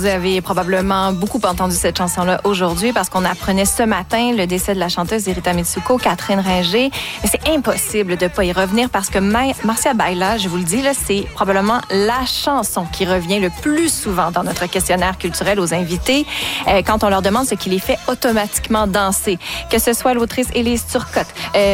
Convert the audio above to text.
Vous avez probablement beaucoup entendu cette chanson-là aujourd'hui parce qu'on apprenait ce matin le décès de la chanteuse Erita Mitsuko, Catherine Ringer. Mais c'est impossible de ne pas y revenir parce que Marcia Baila, je vous le dis, là, c'est probablement la chanson qui revient le plus souvent dans notre questionnaire culturel aux invités quand on leur demande ce qui les fait automatiquement danser. Que ce soit l'autrice Élise Turcotte,